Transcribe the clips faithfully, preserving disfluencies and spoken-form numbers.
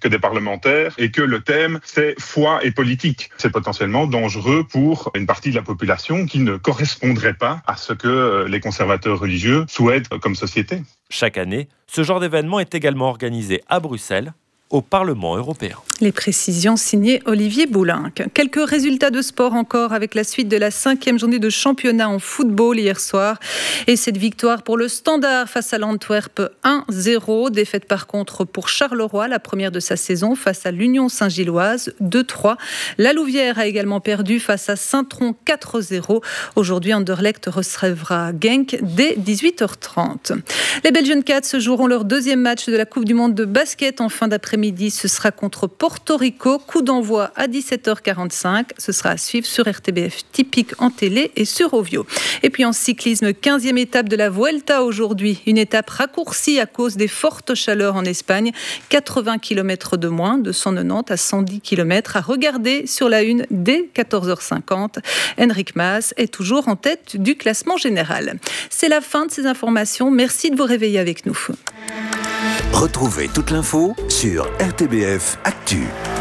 que des parlementaires et que le thème c'est foi et politique. C'est potentiellement dangereux pour une partie de la population qui ne correspondrait pas à ce que les conservateurs religieux souhaitent comme société. Chaque année, ce genre d'événement est également organisé à Bruxelles, au Parlement européen. Les précisions signées Olivier Boulinck. Quelques résultats de sport encore avec la suite de la cinquième journée de championnat en football hier soir. Et cette victoire pour le Standard face à l'Antwerp un zéro. Défaite par contre pour Charleroi, la première de sa saison face à l'Union Saint-Gilloise deux trois. La Louvière a également perdu face à Saint-Tron quatre zéro. Aujourd'hui, Anderlecht recevra Genk dès dix-huit heures trente. Les Belgian Cats joueront leur deuxième match de la Coupe du Monde de basket en fin d'après-midi. Midi, ce sera contre Porto Rico. Coup d'envoi à dix-sept heures quarante-cinq. Ce sera à suivre sur R T B F Typique en télé et sur Ovio. Et puis en cyclisme, quinzième étape de la Vuelta aujourd'hui. Une étape raccourcie à cause des fortes chaleurs en Espagne. quatre-vingts kilomètres de moins, de cent quatre-vingt-dix à cent dix kilomètres. À regarder sur la une dès quatorze heures cinquante. Enric Mas est toujours en tête du classement général. C'est la fin de ces informations. Merci de vous réveiller avec nous. Retrouvez toute l'info sur R T B F Actu.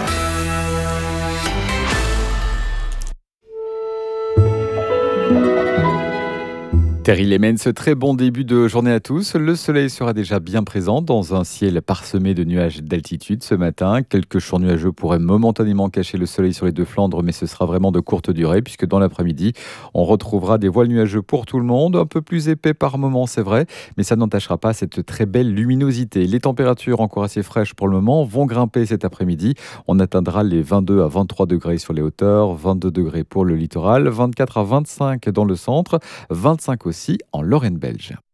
Terry Lemens, très bon début de journée à tous. Le soleil sera déjà bien présent dans un ciel parsemé de nuages d'altitude ce matin. Quelques champs nuageux pourraient momentanément cacher le soleil sur les deux Flandres, mais ce sera vraiment de courte durée puisque dans l'après-midi, on retrouvera des voiles nuageux pour tout le monde. Un peu plus épais par moment, c'est vrai, mais ça n'entachera pas cette très belle luminosité. Les températures encore assez fraîches pour le moment vont grimper cet après-midi. On atteindra les vingt-deux à vingt-trois degrés sur les hauteurs, vingt-deux degrés pour le littoral, vingt-quatre à vingt-cinq dans le centre, vingt-cinq aussi en Lorraine belge.